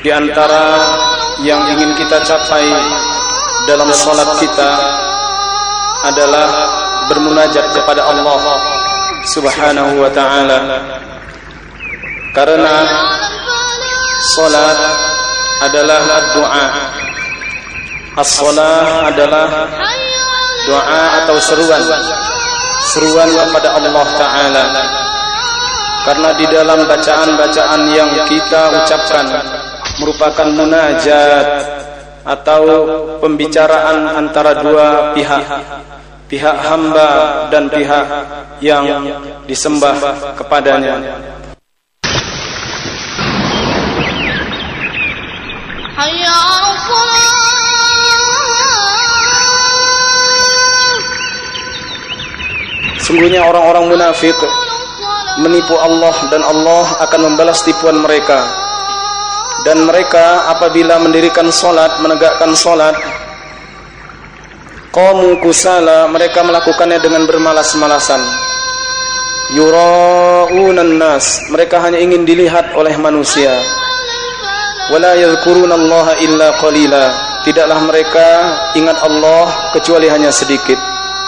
Di antara yang ingin kita capai dalam salat kita adalah bermunajat kepada Allah Subhanahu wa ta'ala. Karena salat adalah doa. As-salah adalah doa atau seruan kepada Allah Ta'ala. Karena di dalam bacaan-bacaan yang kita ucapkan merupakan munajat atau pembicaraan antara dua pihak hamba dan pihak yang disembah kepadanya. Sungguhnya orang-orang munafik menipu Allah dan Allah akan membalas tipuan mereka. Dan mereka apabila mendirikan salat, menegakkan salat, qamu kusala, mereka melakukannya dengan bermalas-malasan. Yura'unan nas, mereka hanya ingin dilihat oleh manusia. Wala yadhkurunallaha illa qalila, tidaklah mereka ingat Allah kecuali hanya sedikit.